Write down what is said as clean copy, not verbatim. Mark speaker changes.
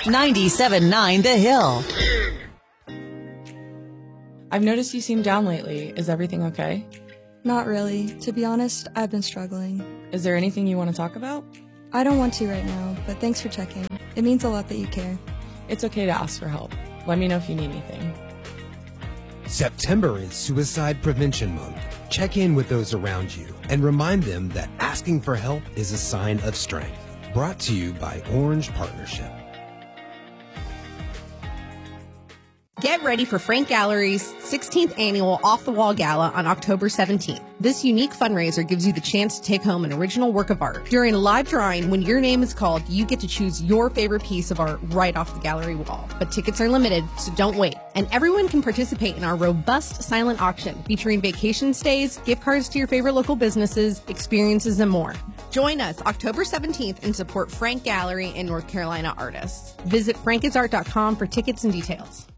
Speaker 1: 97.9 The Hill.
Speaker 2: I've noticed you seem down lately. Is everything okay?
Speaker 3: Not really. To be honest, I've been struggling.
Speaker 2: Is there anything you want to talk about?
Speaker 3: I don't want to right now, but thanks for checking. It means a lot that you care.
Speaker 2: It's okay to ask for help. Let me know if you need anything.
Speaker 4: September is Suicide Prevention Month. Check in with those around you and remind them that asking for help is a sign of strength. Brought to you by Orange Partnership.
Speaker 5: Get ready for Frank Gallery's 16th annual Off the Wall Gala on October 17th. This unique fundraiser gives you the chance to take home an original work of art. During a live drawing, when your name is called, you get to choose your favorite piece of art right off the gallery wall. But tickets are limited, so don't wait. And everyone can participate in our robust silent auction featuring vacation stays, gift cards to your favorite local businesses, experiences, and more. Join us October 17th and support Frank Gallery and North Carolina artists. Visit frankisart.com for tickets and details.